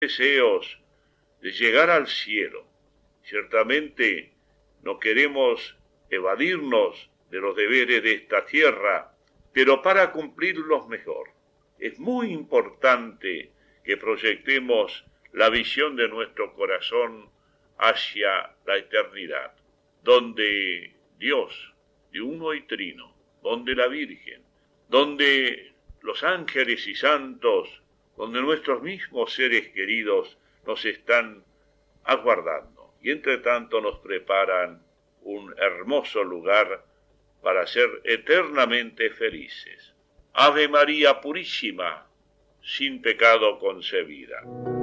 deseos de llegar al cielo. Ciertamente no queremos evadirnos de los deberes de esta tierra, pero para cumplirlos mejor. Es muy importante que proyectemos la visión de nuestro corazón hacia la eternidad, donde Dios, de uno y trino, donde la Virgen, donde los ángeles y santos, donde nuestros mismos seres queridos nos están aguardando y entre tanto nos preparan un hermoso lugar para ser eternamente felices. Ave María Purísima, sin pecado concebida.